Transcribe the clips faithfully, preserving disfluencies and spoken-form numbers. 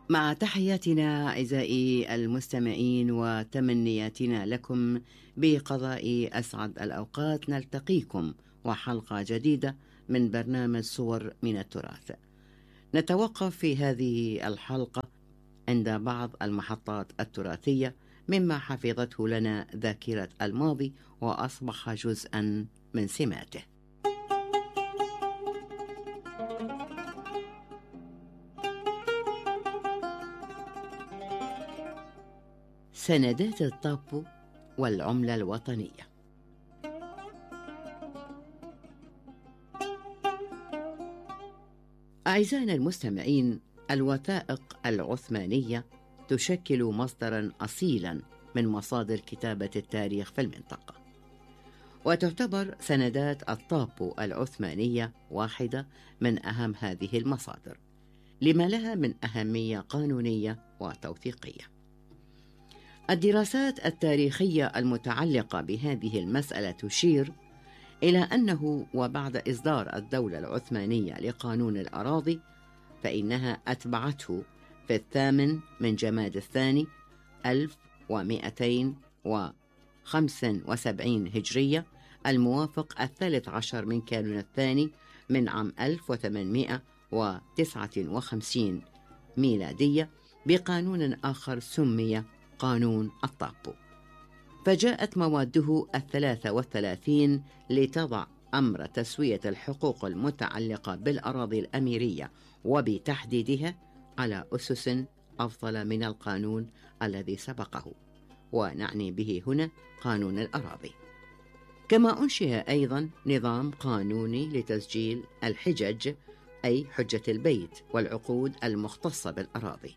مع تحياتنا أعزائي المستمعين وتمنياتنا لكم بقضاء أسعد الأوقات، نلتقيكم وحلقة جديدة من برنامج صور من التراث. نتوقف في هذه الحلقة عند بعض المحطات التراثية مما حفظته لنا ذاكرة الماضي وأصبح جزءا من سماته. سندات الطابو والعملة الوطنية. أعزائنا المستمعين، الوثائق العثمانية تشكل مصدرا أصيلا من مصادر كتابة التاريخ في المنطقة، وتعتبر سندات الطابو العثمانية واحدة من أهم هذه المصادر لما لها من أهمية قانونية وتوثيقية. الدراسات التاريخية المتعلقة بهذه المسألة تشير إلى أنه وبعد إصدار الدولة العثمانية لقانون الأراضي فإنها أتبعته في الثامن من جماد الثاني ألف ومئتين وخمسة وسبعين هجرية الموافق الثالث عشر من كانون الثاني من عام ألف وثمانمئة وتسعة وخمسين ميلادية بقانون آخر سمي قانون الطابو، فجاءت مواده الثلاثة والثلاثين لتضع أمر تسوية الحقوق المتعلقة بالأراضي الأميرية وبتحديدها على أسس أفضل من القانون الذي سبقه، ونعني به هنا قانون الأراضي. كما أنشئ أيضا نظام قانوني لتسجيل الحجج، أي حجة البيت والعقود المختصة بالأراضي.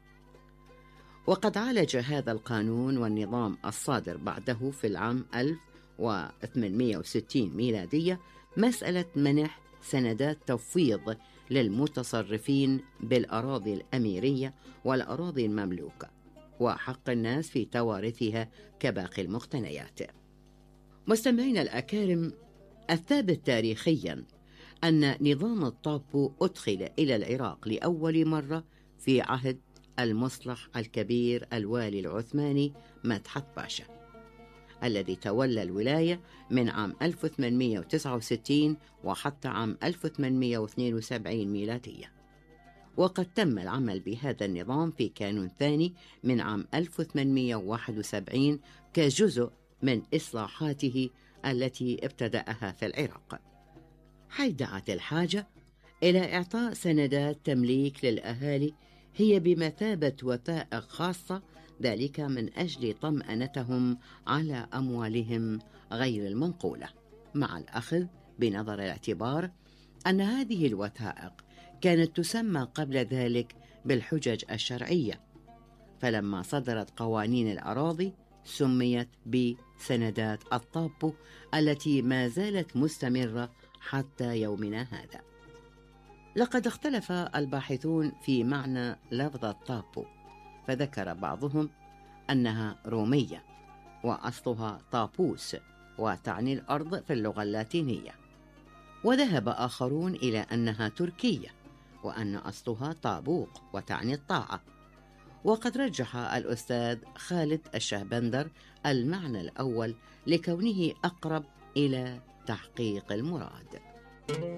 وقد عالج هذا القانون والنظام الصادر بعده في العام ألف وثمانمئة وستين ميلادية مسألة منح سندات تفويض للمتصرفين بالأراضي الأميرية والأراضي المملوكة وحق الناس في توارثها كباقي المقتنيات. مستمعين الأكارم، الثابت تاريخيا أن نظام الطابو أدخل إلى العراق لأول مرة في عهد المصلح الكبير الوالي العثماني مدحت باشا، الذي تولى الولاية من عام ألف وثمانمئة وتسعة وستين وحتى عام ألف وثمانمئة واثنين وسبعين ميلادية. وقد تم العمل بهذا النظام في كانون ثاني من عام ألف وثمانمئة وواحد وسبعين كجزء من إصلاحاته التي ابتدأها في العراق، حيث دعت الحاجة إلى إعطاء سندات تمليك للأهالي هي بمثابة وثائق خاصة، ذلك من أجل طمأنتهم على أموالهم غير المنقولة، مع الأخذ بنظر الاعتبار أن هذه الوثائق كانت تسمى قبل ذلك بالحجج الشرعية، فلما صدرت قوانين الأراضي سميت بسندات الطابو التي ما زالت مستمرة حتى يومنا هذا. لقد اختلف الباحثون في معنى لفظ الطابو، فذكر بعضهم أنها رومية وأصلها طابوس وتعني الأرض في اللغة اللاتينية، وذهب آخرون إلى أنها تركية وأن أصلها طابوق وتعني الطاعة. وقد رجح الأستاذ خالد الشهبندر المعنى الأول لكونه أقرب إلى تحقيق المراد.